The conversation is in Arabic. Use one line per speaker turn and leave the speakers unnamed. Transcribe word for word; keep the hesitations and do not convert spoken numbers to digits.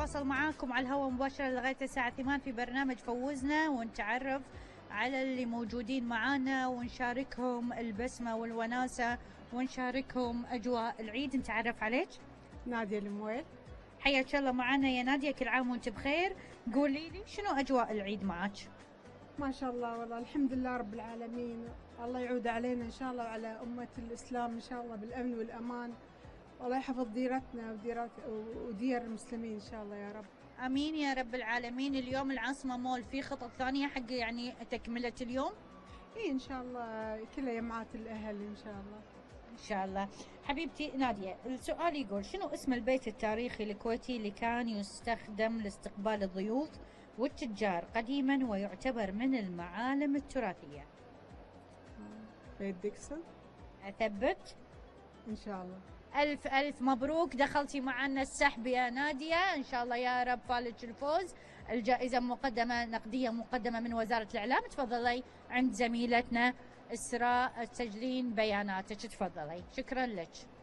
نتواصل معاكم على الهواء مباشرة لغاية الساعة ثمانية في برنامج فوزنا، ونتعرف على اللي موجودين معانا ونشاركهم البسمة والوناسة ونشاركهم أجواء العيد. نتعرف عليك.
نادية المويل.
حياك الله معنا يا نادية، كل عام وانت بخير. قولي لي شنو أجواء العيد معك؟
ما شاء الله والله الحمد لله رب العالمين، الله يعود علينا إن شاء الله وعلى أمة الإسلام إن شاء الله بالأمن والأمان، والله يحفظ ديرتنا وديرات ودير المسلمين إن شاء الله يا رب.
امين يا رب العالمين. اليوم العاصمة مول في خطط ثانية حق يعني تكملة اليوم؟
إيه إن شاء الله كلها يمعات الأهل إن شاء الله.
إن شاء الله. حبيبتي نادية، السؤال يقول شنو اسم البيت التاريخي الكويتي اللي كان يستخدم لاستقبال الضيوف والتجار قديما ويعتبر من المعالم التراثية؟
بيت ديكسون.
أثبت؟
إن شاء الله.
ألف ألف مبروك، دخلتي معنا السحب يا نادية، إن شاء الله يا رب فالك الفوز. الجائزة مقدمة نقدية مقدمة من وزارة الإعلام. تفضلي عند زميلتنا إسراء تسجلين بياناتك، تفضلي. شكرا لك.